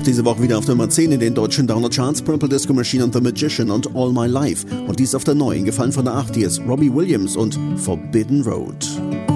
diese Woche wieder auf Nummer 10 in den deutschen Downer-Charts. Purple Disco Machine und The Magician und All My Life. Und dies auf der neuen, gefallen von der 8, hier ist Robbie Williams und Forbidden Road.